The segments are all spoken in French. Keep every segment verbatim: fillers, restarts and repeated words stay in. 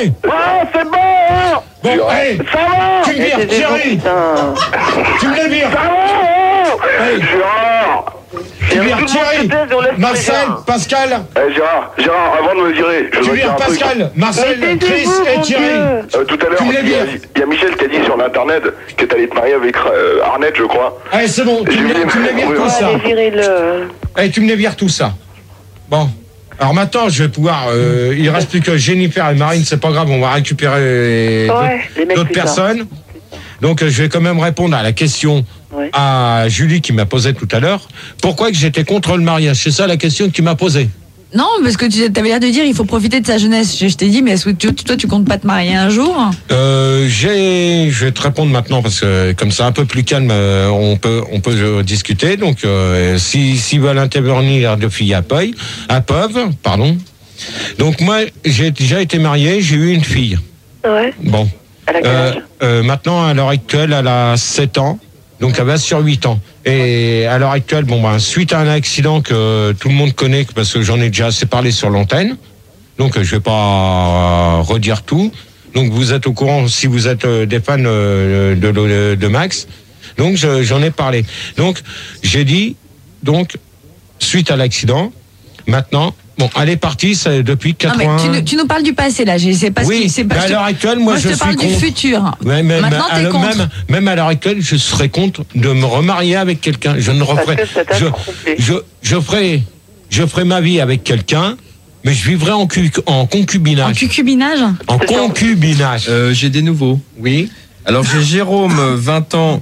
Thierry. Ah, c'est bon. Bon, allez. Ça va. Tu me vires, Thierry. Tu me le vires. Ça va. Allez. Gérard. Tu vires, Thierry. Marcel, Pascal. Eh, Gérard, Gérard, avant de me virer, je Tu veux dire vires un truc. Pascal, Marcel, Chris et Thierry. Euh, tout à l'heure, Tu me les il y, a- vires. il y a Michel qui a dit sur l'internet que t'allais te marier avec euh, Arnett, je crois. Allez, c'est bon, tu me les- tu me les vires tout ça. Allez, tu me les vires tout ça. Bon. Alors maintenant, je vais pouvoir. Euh, il reste plus que Jennifer et Marine, c'est pas grave, on va récupérer Ouais, d'autres personnes. Donc, euh, je vais quand même répondre à la question Ouais. à Julie qui m'a posée tout à l'heure. Pourquoi que j'étais contre le mariage? C'est ça la question que tu m'as posée. Non, parce que tu avais l'air de dire il faut profiter de sa jeunesse. Je, je t'ai dit, mais est-ce que tu- toi, tu comptes pas te marier un jour? Euh, j'ai, je vais te répondre maintenant parce que comme c'est un peu plus calme, euh, on peut, on peut euh, discuter. Donc, euh, si, si veulent intervenir de filles à Peu, à Peuvent, pardon. Donc moi, j'ai déjà été marié, j'ai eu une fille. Ouais. Bon. Elle a quel Euh, âge? euh, maintenant, à l'heure actuelle, elle a sept ans. Donc, elle va sur huit ans. Et à l'heure actuelle, bon, ben, suite à un accident que tout le monde connaît, parce que j'en ai déjà assez parlé sur l'antenne, donc je vais pas euh, redire tout. Donc, vous êtes au courant si vous êtes euh, des fans euh, de, de, de Max. Donc, je- j'en ai parlé. Donc, j'ai dit, donc, suite à l'accident, maintenant, bon, elle est partie, c'est depuis Non, quatre-vingts. mais tu, nous- tu nous parles du passé, là. Je sais pas ce Oui, qui- c'est pas- mais à je te- l'heure actuelle, moi, je je te parle suis du contre. futur. Ouais, mais, Maintenant, mais, t'es à- contre. même, même à l'heure actuelle, je serais contre de me remarier avec quelqu'un. Je ne referai. Parce que ça t'a Je, trompé. je, je ferai, je ferai ma vie avec quelqu'un, mais je vivrai en, cu- en En concubinage. cucubinage? En concubinage. Euh, j'ai des nouveaux. Oui. Alors j'ai Jérôme, vingt ans,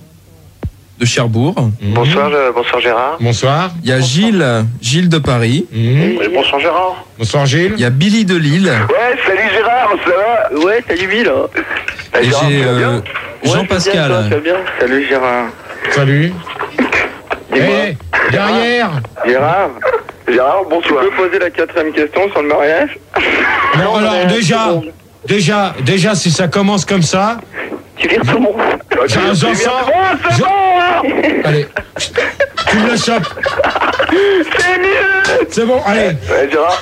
de Cherbourg. Bonsoir, euh, bonsoir Gérard. Bonsoir. Il y a Gilles, Gilles de Paris. Mhm. Oui, bonsoir Gérard. Bonsoir Gilles. Il y a Billy de Lille. Ouais, salut Gérard, ça va? Ouais, salut Bill. Eh, Et Gérard, j'ai tu vas euh, bien? Jean-Pascal. Tu vas bien? Salut Gérard. Salut. Dis-moi. Eh, derrière. Gérard. Gérard, bonsoir. Tu peux poser la quatrième question sur le mariage? Bon, alors déjà, déjà, déjà, si ça commence comme ça, Tu vires tout le monde. j'ai un j'en sens. je- Allez, tu me le chopes. C'est mieux. C'est bon, allez. Ouais, Gérard.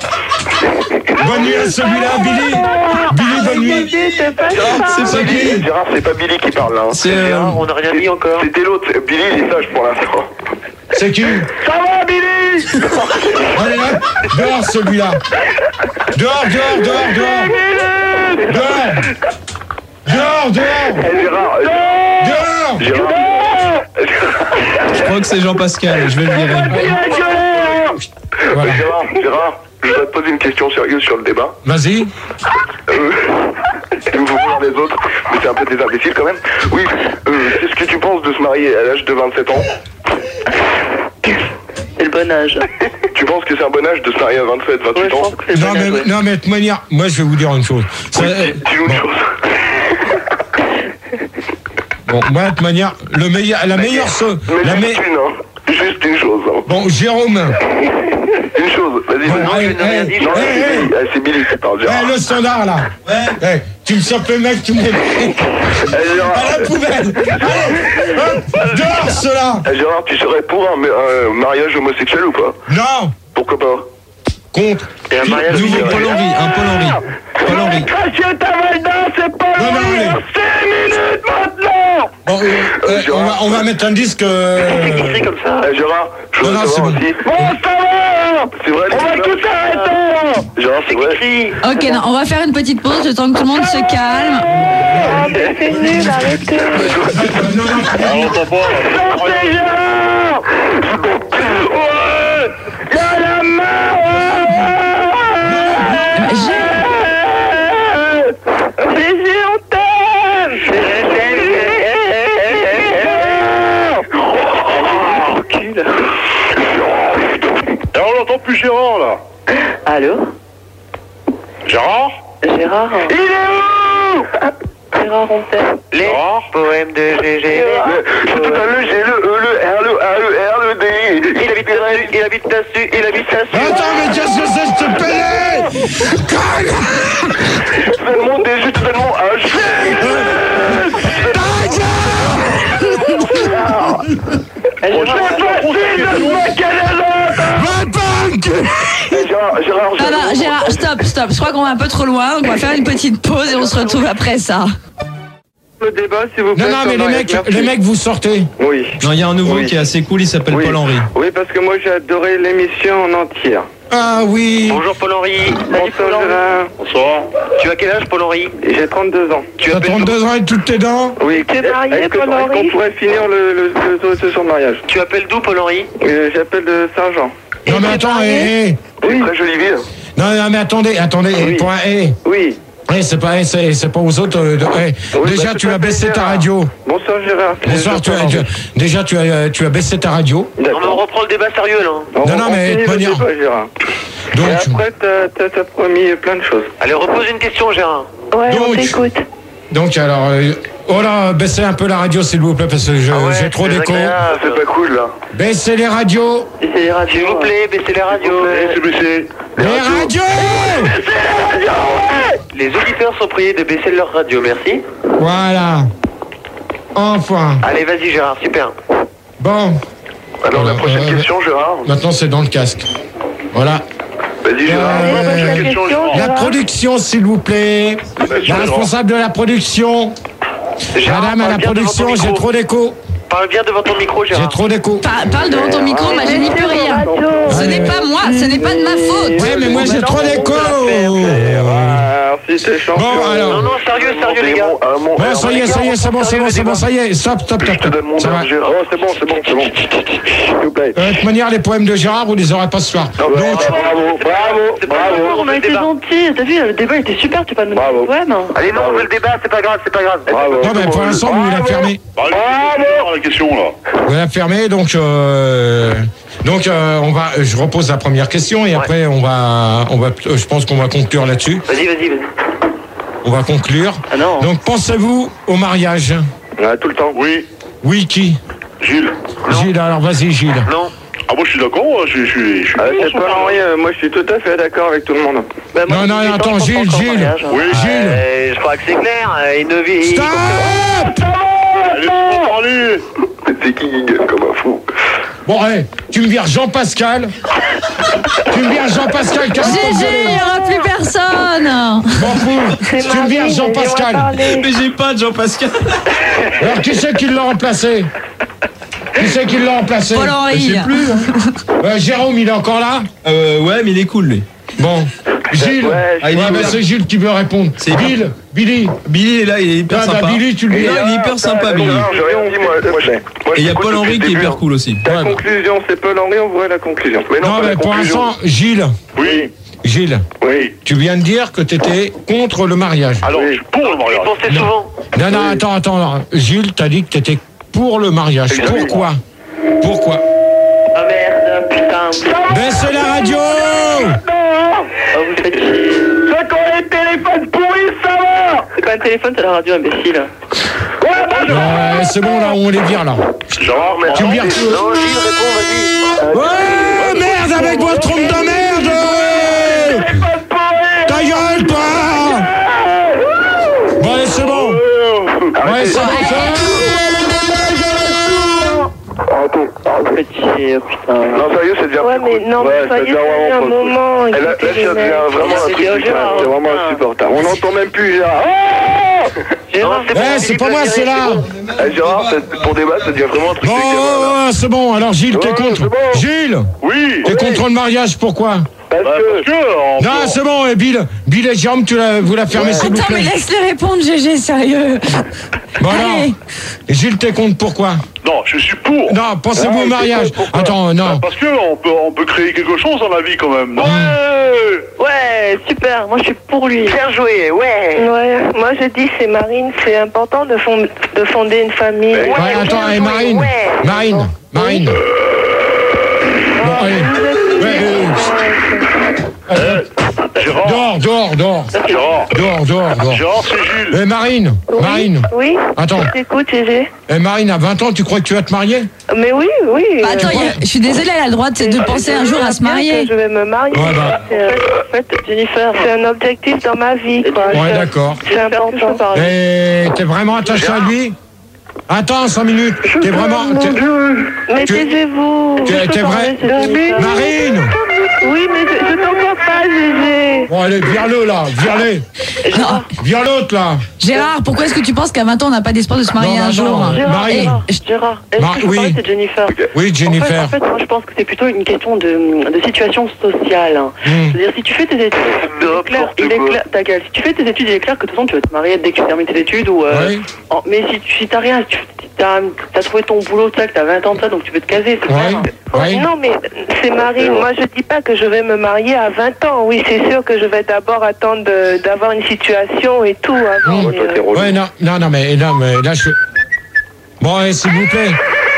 Bonne nuit à celui-là, Billy. Billy, bonne nuit. C'est pas ça. C'est qui? Gérard, c'est pas Billy qui parle là. hein. C'est euh, Gérard, on n'a rien dit encore. C'était l'autre. c'est- Billy, il est sage pour l'instant. C'est qui? Ça va, Billy? Allez, là, dehors celui-là. Dehors, dehors, dehors, dehors. Dehors. Dehors, dehors. Eh, Gérard. Dehors. Gérard. je crois que c'est Jean-Pascal. Je vais le virer. Voilà. Gérard, Gérard, je voudrais te poser une question sérieuse sur le débat. Vas-y. Euh, vous vous voir les autres, mais c'est un peu des imbéciles quand même. Oui, euh, qu'est-ce que tu penses de se marier à l'âge de vingt-sept ans? C'est le bon âge. Tu penses que c'est un bon âge de se marier à vingt-sept, Ouais, vingt-huit je ans? pense que c'est le Non bon mais, âge. ouais. non mais de toute manière, moi je vais vous dire une chose. Ça, euh, Dis-nous une chose. bon, moi de toute manière, le meilleur, la meilleure chose, Mais la juste me- une, hein. Juste une chose. Hein. bon Jérôme, Une chose, vas-y, Bon, vas-y. allez, Non, allez, c'est Billy. Non, allez, c'est Billy. Ah, c'est Billy qui parle, Gérard. eh, le standard là. Eh, tu me chopes le mec, tu me mets Eh, Gérard, à la poubelle. Allez, hop, dehors cela. eh, Gérard, tu serais pour un, un mariage homosexuel ou pas? Non, Pourquoi pas? contre. Et un mariage Nouveau homosexuel. Paul Henry, un Paul Henry. Paul Henry. Cracher ta valda, c'est pas Non, non, allez. cinq minutes maintenant. Bon, euh, euh, on, va, on va mettre un disque. euh, Écrit comme ça. Eh, Gérard, je Non, veux non, c'est savoir bon. aussi. Bon, ça va. C'est vrai, on va tout arrêter. Gérard, c'est vrai. Ok, non, on va faire une petite pause, le temps que tout le monde se calme. Ah, mais c'est nul, arrêtez. non, non, Sortez, Gérard. Ouais. Y'a la main. Baiser, on t'aime. Oh, cul. Et on n'entend plus Gérard, là. Allô? Gérard? Gérard? Il est où? Gérard, on t'aime. Les Poème de G G. C'est tout un le, G, le, E, le, R, le, A, le, R, le, D. Il habite là-dessus, il habite là-dessus, il habite là-dessus. Attends, mais qu'est-ce que c'est, je te paye? Fais le monde des juste fais le monde H. Va punk! Gérard, Gérard, Ah non, Gérard, stop, stop, stop. Je crois qu'on va un peu trop loin, donc on va faire une petite pause et on se retrouve après ça. Le débat, s'il vous plaît. Non, non, mais les mecs, les mecs, vous sortez. Oui. Non, il y a un nouveau Oui. qui est assez cool, il s'appelle Oui. Paul-Henri. Oui, parce que moi j'ai adoré l'émission en entière. Ah oui. Bonjour Paul-Henri. Bonsoir Gérard. Bonsoir. Tu as quel âge Paul-Henri? J'ai trente-deux ans. Tu T'as appelles trente-deux ans et toutes tes dents? Oui. Tu es marié, Est-ce que- Paul-Henri est-ce qu'on pourrait finir le, le, le, le, sur le mariage? Tu appelles d'où Paul-Henri? Euh, J'appelle de Saint-Jean. Non, mais attends, hé, hé. Oui. Très jolie ville. Non, non, mais attendez, attendez, Oui. pour un hé. Oui. Hé, c'est pas, hé, c'est c'est pas aux autres. euh, de- hé. Oui, Déjà, bah, tu tout as à fait, baissé ta Gérard. radio. Bonsoir Gérard. Bonsoir, tu as, tu- déjà, tu as, tu as baissé ta radio. Non mais on reprend le débat sérieux là. On- Non, non, on mais finit de le manière- débat, Gérard. Donc, Et après, t'as- t'as t'as promis plein de choses. Allez, repose une question Gérard. Ouais, on Donc- t'écoute. donc alors, euh, oh là, baissez un peu la radio, s'il vous plaît, parce que je- Ah ouais, j'ai trop c'est d'écho. désagréable. C'est pas cool là. Baissez les radios. Baissez les radios. S'il vous plaît, baissez les radios. baissé. Les radios. Les auditeurs sont priés de baisser leur radio, merci. Voilà. Enfin. Allez, vas-y Gérard, super. Bon. Alors la Euh, prochaine euh, question Gérard. Maintenant, c'est dans le casque. Voilà. Vas-y Gérard. Euh, La prochaine question, Gérard. La production, s'il vous plaît. La responsable de la production. Gérard, Madame à parle la bien devant production, ton j'ai micro. trop d'écho. Parle bien devant ton micro J'ai Gérard. trop d'écho. Pa- parle devant ton micro, moi je n'y peux rien. Ce Ouais, n'est mais- pas moi, ce n'est pas de ma faute. Ouais, mais moi j'ai trop d'écho. Merci, t'es champion. Bon, alors. Non, non, sérieux, sérieux les gars. Ah, mon- Bon, ça y est, ça y est, c'est bon, c'est bon, c'est bon, ça y est. Stop, stop, Je te stop. donne mon Ça va. nom, Gérard. Oh, c'est bon, c'est bon, c'est bon. S'il vous plaît. Euh, De toute manière, les poèmes de Gérard, vous les aurez pas ce soir. Donc, bravo, bravo, C'est pas bravo. grave, On a été débat. gentils, t'as vu, le débat était super, tu peux nous Bravo. dire poème. Allez, non, on veut le débat, c'est pas grave, c'est pas grave. Bravo. Non, mais pour l'instant, vous la fermez. Bravo. la question là. Vous la fermez, donc. Euh, donc, euh, on va. Je repose la première question et après, on va. On va. euh, Je pense qu'on va conclure là-dessus. Vas-y, vas-y, vas-y. On va conclure. Ah non. Donc, pensez-vous au mariage? Ouais, tout le temps. Oui, Oui, qui? Gilles. Gilles, alors vas-y, Gilles. Non. Ah moi je suis d'accord, je, je, je, je suis Ah, pour c'est son pas mariage. rien, moi je suis tout à fait d'accord avec tout le monde. Bah, moi, Non, non, je dis pas, attends, je pense Gilles, pas encore au Gilles. mariage, hein. Oui. Gilles. Euh, je crois que c'est clair. euh, Il ne vit. Stop! Laisse-moi parler. C'est qui qui gueule comme un fou? Bon, hey, tu me vires Jean-Pascal. Tu me vires Jean-Pascal. G G, il n'y aura plus personne. M'en fous. Tu me vires Jean-Pascal. Mais j'ai pas de Jean-Pascal. Alors, qui c'est qui l'a remplacé? Qui c'est qui l'a remplacé? Paul-Henri. Je sais plus. hein. Euh, Jérôme, il est encore là? Euh, ouais, mais il est cool lui. Bon. Gilles. Ouais, Ah, il est Ouais, bah, hyper- c'est Gilles qui veut répondre. C'est Bill. Billy. Billy est là, il est hyper Ah, bah, sympa. Billy, tu le Et dis. là, il est hyper sympa, Billy. Non, j'ai rien dit, moi. moi, je- moi, Et il y a je Paul t'écoute Henry depuis qui est le hyper début. cool aussi. Ta Ouais, bah. conclusion, c'est Paul Henry, on voit la conclusion. Mais non, Non, pas mais la pour conclusion. l'instant, Gilles. Oui, Gilles, Oui. tu viens de dire que tu étais contre le mariage. alors Oui. je suis pour le Il mariage. pensait souvent. Non, non, attends, attends. Gilles, t'as dit que tu étais pour le mariage. Exactement. Pourquoi? Pourquoi? Ah merde, putain. Baissez la radio! Oh, vous faites chier. C'est quand les téléphones pourris, ça va! C'est pas un téléphone, c'est la radio, imbécile. Ouais, c'est bon, là, on les vire, là. Gérard, mais Tu me vires tout. Non, Gilles, réponds, vas-y. Ouais, merde, avec votre trompe de merde! Ta gueule, toi! Bon, allez, c'est bon. Ouais, c'est bon, Arrêtez. Vous faites chier, putain. Non, sérieux, ça devient Ouais, plus mais cool. non, Ouais, mais ça soyez devient sérieux vraiment un pas cool. moment. Et là, là, écoutez ça les devient mecs. vraiment un C'est truc Gérard, bizarre. C'est vraiment putain. insupportable. On n'entend même plus Gérard. Oh Gérard, c'est bon, Eh, c'est Philippe pas moi, Laviré, c'est là. Eh, Gérard, c'est- pour débattre, ça devient vraiment un truc Bon, bizarre. là. ouais, c'est bon. Alors, Gilles, t'es Ouais, contre. c'est bon. Gilles, oui. t'es contre le mariage, pourquoi? Parce Bah, parce que... que on Non, peut- c'est bon, et Bill, Bill et Jérôme, tu la, vous la fermez, s'il vous Attends, mais plaît. laisse-les répondre, G G, sérieux. Bon, alors, Allez. Gilles, t'es contre, pourquoi? Non, je suis pour. Non, pensez-vous Ah, au mariage. c'est quoi, pourquoi Attends, non. Parce que on peut, on peut créer quelque chose dans la vie quand même. Ouais. Ouais, super, moi je suis pour lui. Bien joué, ouais. Ouais, moi je dis c'est Marine, c'est important de, fond- de fonder une famille. Ouais, attends, bien et joué, Marine, ouais. Marine, Marine. Bon, allez. Ouais, euh, Gérard, dehors, dehors, dehors. Gérard, Dehors, dehors, dehors. Gérard, c'est Gilles. Eh, Marine, Marine. Oui, Attends. je t'écoute, Gégé. Eh, Marine, à vingt ans, tu crois que tu vas te marier? Mais oui, oui. Bah, attends, euh, il y a- je suis désolée, elle a le droit de, de penser un jour à se marier. Je vais me marier. Ouais, bah. C'est, euh, en fait, Jennifer, c'est un objectif dans ma vie. Quoi. Ouais, Je- d'accord. C'est important. Et t'es vraiment attaché à lui? Attends, cinq minutes. T'es vraiment... t'es- Mais Tu- taisez-vous. t'es- Je peux t'es parler, vrai- c'est Jennifer. Marine! Oui, mais je, je t'entends pas, Gégé. Bon, allez, vire-le, là, vire-le. Non. Vire l'autre, là. Gérard, pourquoi est-ce que tu penses qu'à vingt ans, on n'a pas d'espoir de se marier Non, un non, jour non. Gérard, Marie. Gérard, Gérard, est-ce Mar- que je peux oui. parler, c'est Jennifer. Oui, Jennifer. En fait, en fait, moi, je pense que c'est plutôt une question de, de situation sociale. hein. Hmm. C'est-à-dire, si tu fais tes études, il est clair, il est clair, ta gueule, si tu fais tes études, il est clair que de toute façon, tu vas te marier dès que tu termines tes études. Ou, euh, Oui. en- mais si, tu- si t'as rien, si tu as, trouvé ton boulot, tu sais que t'as vingt ans de ça, donc tu veux te caser, c'est Oui. clair. Oui. Non, mais c'est Marine. Moi, je dis pas que je vais me marier à vingt ans. Oui, c'est sûr que je vais d'abord attendre de- d'avoir une situation et tout avant. Mmh. mais, euh, Ouais, non, non, non, mais, non, mais là, je... Bon, allez, s'il vous plaît.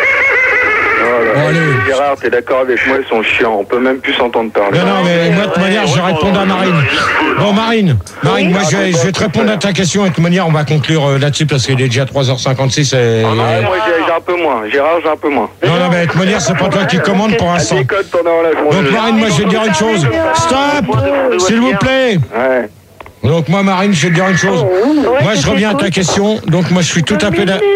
Oh là Bon, là, allez. Gérard, t'es d'accord avec moi, ils sont chiants. On peut même plus s'entendre parler. Non, non, mais moi, de toute manière, je vais répondre à Marine. Bon, Marine, Marine, moi, je vais, je vais te répondre à ta question. Et de toute manière, on va conclure euh, là-dessus parce qu'il est déjà trois heures cinquante-six. Et... Ah, moi, j'ai j'ai un peu moins. Gérard, j'ai un peu moins. Non, non, mais de toute manière, c'est pas toi qui commande pour À l'instant. décote pendant la journée. Donc, Marine, moi, je vais te dire une chose. Stop, s'il vous plaît. Ouais. Donc, moi, Marine, je vais te dire une chose. Moi, je reviens à ta question. Donc, moi, je suis tout à fait... d'a-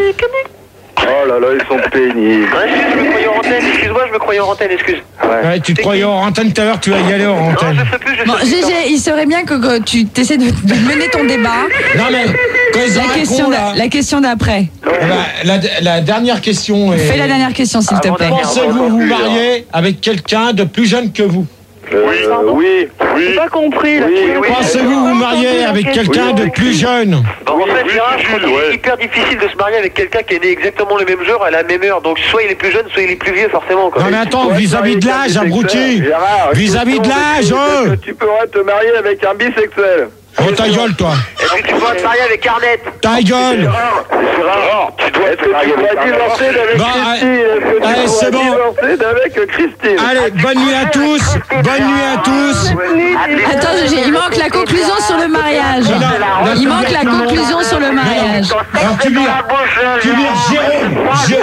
Oh là là, ils sont pénibles. Excuse, je me croyais en antenne, excuse-moi, je me croyais en antenne, excuse. Ouais, tu te croyais hors antenne tout à l'heure, tu vas y aller hors Non, antenne. je sais plus, je sais Bon, plus. Gégé, il serait bien que, que tu essaies de, de mener ton débat. Non, mais quand ils La arrêteront, question, là... d'a- la question d'après. La, la, la dernière question est... Fais la dernière question, s'il te Avant plaît. d'aller- Pensez-vous vous marier avec quelqu'un de plus jeune que vous? Euh, oui, J'ai oui. pas compris. Là. Oui, oui. Pensez-vous vous marier avec quelqu'un de plus jeune? Bon, en fait, Oui, Gérard, oui, je crois Jules, qu'il est ouais. hyper difficile de se marier avec quelqu'un qui est né exactement le même jour à la même heure. Donc, soit il est plus jeune, soit il est plus vieux, forcément. Quoi. Non mais attends, vis-à-vis de l'âge, abruti. Gérard, Vis-à-vis de l'âge, oh. Tu pourras te marier avec un bisexuel. Oh ta gueule, toi. Est-ce que tu pourras te marier avec Arnett? Ta gueule. Gérard, tu dois te marier avec divorcer d'avec Bon, Christine. Est-ce que tu allez, pourras c'est bon. divorcer d'avec Christine? Allez, bonne nuit à tous. Bonne nuit à tous. Attends, Gégé, il manque la conclusion sur le mariage. Non, non, Il non, manque la non, conclusion sur le mariage. Alors tu vires. Tu vires Jérôme.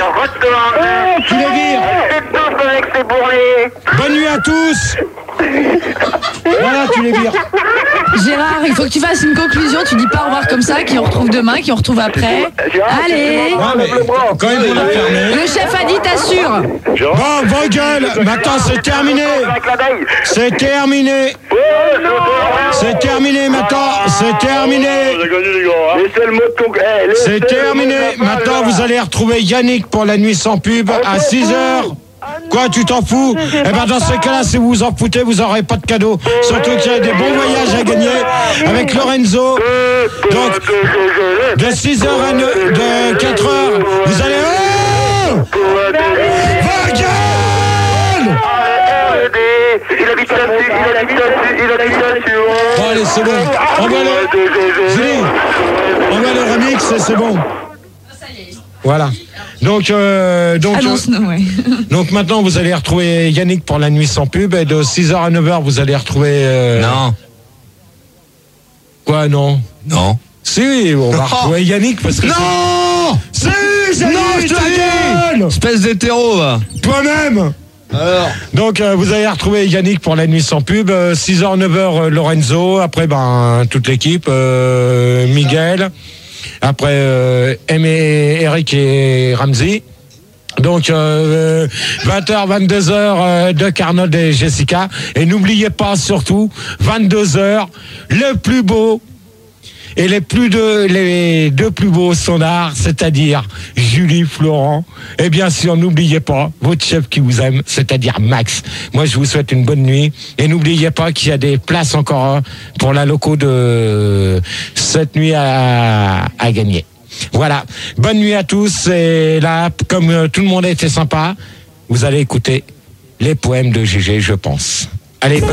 Jé- Tu les vires. Bonne nuit à tous. Voilà, tu les vires. Gérard, il faut que tu fasses une conclusion. Tu dis pas au revoir comme ça, qui on retrouve demain, qui on retrouve après. Allez. Non mais quand même on a fermé. Le chef a dit, t'assures. Bon, vos gueules. Maintenant c'est terminé. C'est terminé. C'est terminé maintenant. C'est terminé. On a gagné, les gars. Hein. Laissez le mot de conc- eh, laissez C'est le terminé. mot de Maintenant, parole, vous allez retrouver Yannick pour la nuit sans pub à six heures. Quoi, tu t'en fous? Eh ben, dans ce cas-là, si vous vous en foutez, vous n'aurez pas de cadeau. Surtout qu'il y a des bons voyages à gagner avec Lorenzo. Donc, de six heures à neuf, de quatre heures, vous allez... Oh! Va gueule! Il habite là-dessus, il habite là-dessus, il habite là-dessus. Bon, allez, c'est bon. Envoie le... Julie, envoie le remix et c'est bon. Voilà. Donc, euh, donc, Annonce-nous, ouais. donc maintenant, vous allez retrouver Yannick pour la nuit sans pub. Et de six heures à neuf heures, vous allez retrouver... euh, Non. Quoi, non? Non. Si, on va retrouver Yannick parce que... Non. Si, Yannick, Non, je te ta dis. gueule. Espèce d'hétéro, va. Toi-même. Alors. Donc, euh, vous allez retrouver Yannick pour la nuit sans pub. Euh, six heures, neuf heures, euh, Lorenzo. Après, ben, toute l'équipe. Euh, Miguel. Après, euh, Aimé, Eric et Ramsey. Donc, euh, vingt heures, vingt-deux heures, euh, Doc Arnold et Jessica. Et n'oubliez pas, surtout, vingt-deux heures, le plus beau et les plus deux, les deux plus beaux sonars, c'est-à-dire Julie, Florent. Et bien sûr, n'oubliez pas votre chef qui vous aime, c'est-à-dire Max. Moi, je vous souhaite une bonne nuit. Et n'oubliez pas qu'il y a des places encore hein, pour la loco de cette nuit à, à gagner. Voilà. Bonne nuit à tous. Et là, comme euh, tout le monde a été sympa, vous allez écouter les poèmes de Gégé, je pense. Allez, bonne